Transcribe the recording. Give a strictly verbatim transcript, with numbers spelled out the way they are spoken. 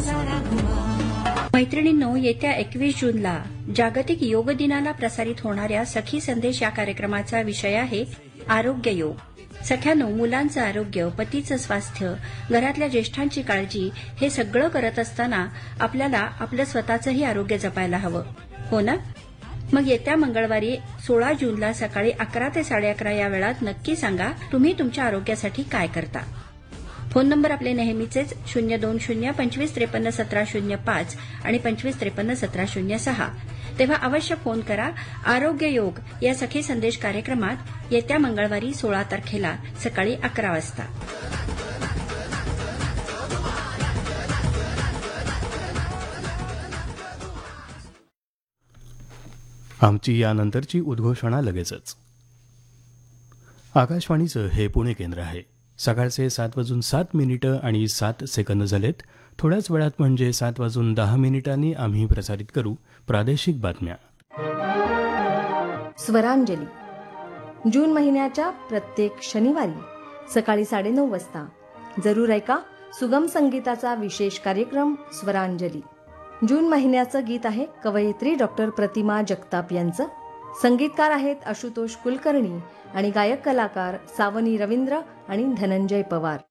मैत्रिणींनो, येत्या एकवीस जूनला जागतिक योग दिनाला प्रसारित होणाऱ्या सखी संदेश या कार्यक्रमाचा विषय आहे आरोग्य योग. सख्यानो, मुलांचं आरोग्य, पतीचं स्वास्थ्य, घरातल्या ज्येष्ठांची काळजी हे सगळं करत असताना आपल्याला आपलं स्वतःचंही आरोग्य जपायला हवं, हो ना? मग येत्या मंगळवारी सोळा जूनला सकाळी अकरा ते साडे अकरा या वेळात नक्की सांगा तुम्ही तुमच्या आरोग्यासाठी काय करता. फोन नंबर आपले नेहमीचेच शून्य दोन शून्य पंचवीस त्रेपन्न सतरा शून्य पाच आणि पंचवीस त्रेपन्न सतरा शून्य सहा. तेव्हा अवश्य फोन करा. आरोग्य योग या सखी संदेश कार्यक्रमात येत्या मंगळवारी सोळा तारखेला सकाळी अकरा वाजता. आमची यानंतरची उद्घोषणा लगेचच. आकाशवाणीचं हे पुणे केंद्र आहे. सकाळचे सात वाजून सात मिनिटं आणि सात सेकंद झालेत. थोड्याच वेळात म्हणजे सात वाजून दहा मिनिटांनी आम्ही प्रसारित करू प्रादेशिक बातम्या. स्वरांजली जून महिन्याच्या प्रत्येक शनिवारी सकाळी साडेनऊ वाजता जरूर ऐका सुगम संगीताचा विशेष कार्यक्रम स्वरांजली. जून महिन्याचं गीत आहे कवयित्री डॉक्टर प्रतिमा जगताप यांचं. संगीतकार आहेत आशुतोष कुलकर्णी आणि गायक कलाकार सावनी रवींद्र आणि धनंजय पवार.